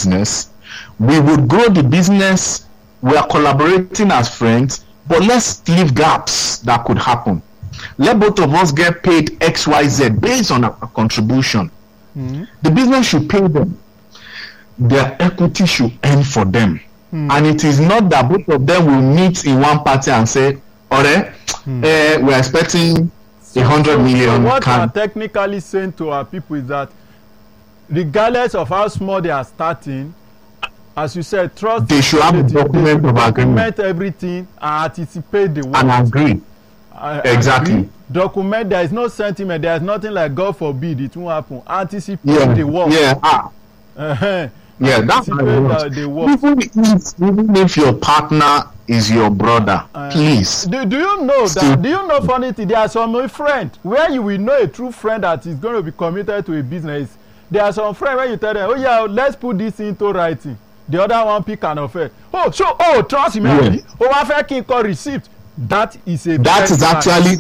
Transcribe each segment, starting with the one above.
business. We would grow the business. We are collaborating as friends, but let's leave gaps that could happen. Let both of us get paid XYZ based on a contribution. The business should pay them. Their equity should end for them. And it is not that both of them will meet in one party and say, Ore, we are expecting 100 million. So what I'm technically saying to our people is that regardless of how small they are starting, as you said, trust. They should have a document of agreement. Document everything and anticipate the work. And agree. Exactly. Agree. Document. There is no sentiment. There is nothing like God forbid it won't happen. Anticipate the work. Yeah, that's the work. Even if your partner is your brother, please. Do you know that? Do you know funny thing? There are some friends where you will know a true friend that is going to be committed to a business. There are some friends where you tell them, oh yeah, let's put this into writing. The other one pick an offense. Trust me. I can call receipt. That is a that is actually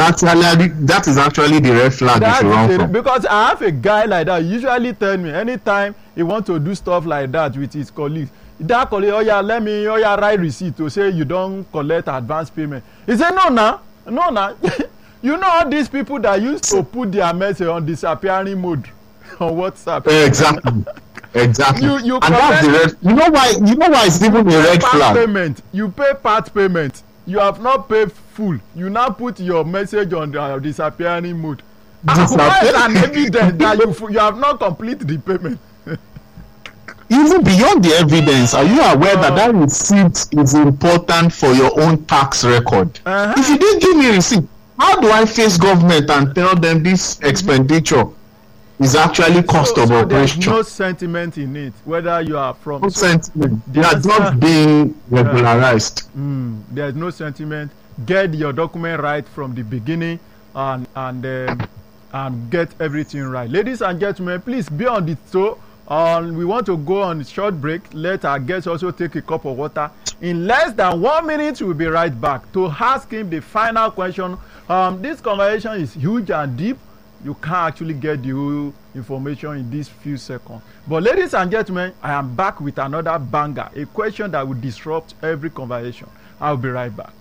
the red flag you should run from. Because I have a guy like that usually tell me anytime he want to do stuff like that with his colleagues, that colleague, write receipt to say you don't collect advance payment. He say no. You know all these people that used to put their message on disappearing mode on WhatsApp. Exactly. You and that's the red. You know why it's even a red flag. Payment. You pay part payment. You have not paid full. You now put your message on the disappearing mode. Why is an evidence that you have not completed the payment? Even beyond the evidence, are you aware that receipt is important for your own tax record? If you didn't give me receipt, how do I face government and tell them this expenditure is actually cost of operation? There's no sentiment in it, whether you are from. No sentiment. They are not being regularized. There's no sentiment. Get your document right from the beginning and get everything right. Ladies and gentlemen, please be on the show. We want to go on a short break. Let our guests also take a cup of water. In less than 1 minute, we'll be right back to ask him the final question. This conversation is huge and deep. You can't actually get the whole information in these few seconds. But ladies and gentlemen, I am back with another banger, a question that will disrupt every conversation. I'll be right back.